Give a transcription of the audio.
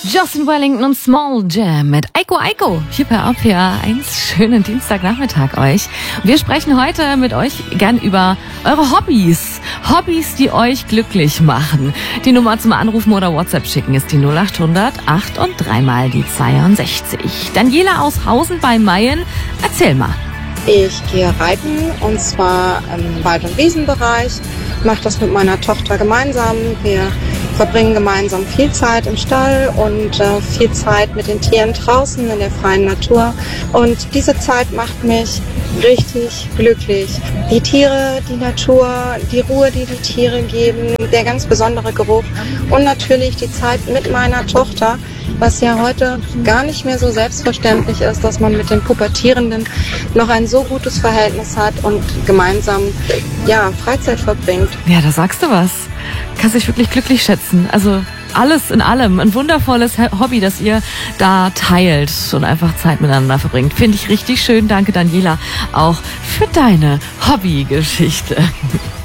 Justin Wellington und Small Jam mit Aiko Aiko hier bei RPA 1. Schönen Dienstagnachmittag euch. Wir sprechen heute mit euch gern über eure Hobbys. Hobbys, die euch glücklich machen. Die Nummer zum Anrufen oder WhatsApp schicken ist die 0800 8 und 3 mal die 62. Daniela aus Hausen bei Mayen, erzähl mal. Ich gehe reiten und zwar im Wald- und Wiesenbereich. Mache das mit meiner Tochter gemeinsam. Wir verbringen gemeinsam viel Zeit im Stall und viel Zeit mit den Tieren draußen in der freien Natur. Und diese Zeit macht mich richtig glücklich. Die Tiere, die Natur, die Ruhe, die die Tiere geben, der ganz besondere Geruch und natürlich die Zeit mit meiner Tochter, was ja heute gar nicht mehr so selbstverständlich ist, dass man mit den Pubertierenden noch ein so gutes Verhältnis hat und gemeinsam Freizeit verbringt. Ja, da sagst du was. Kannst dich wirklich glücklich schätzen. Also alles in allem. Ein wundervolles Hobby, das ihr da teilt und einfach Zeit miteinander verbringt. Finde ich richtig schön. Danke, Daniela, auch für deine Hobbygeschichte.